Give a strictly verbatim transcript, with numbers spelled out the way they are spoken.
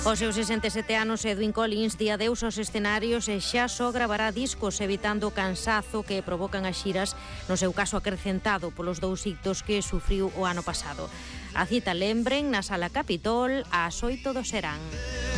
Os seus sesenta e sete anos, Edwin Collins di adeus aos escenarios e xa só gravará discos, evitando o cansazo que provocan as xiras, no seu caso acrecentado polos dous ictos que sufriu o ano pasado. A cita, lembren, na Sala Capitol ás oito do serán.